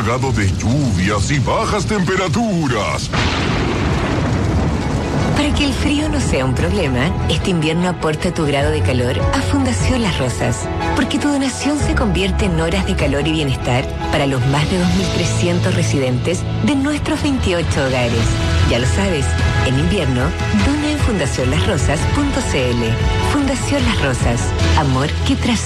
Cargado de lluvias y bajas temperaturas. Para que el frío no sea un problema, este invierno aporta tu grado de calor a Fundación Las Rosas, porque tu donación se convierte en horas de calor y bienestar para los más de 2.300 residentes de nuestros 28 hogares. Ya lo sabes, en invierno, dona en fundacionlasrosas.cl. Fundación Las Rosas, amor que trasciende.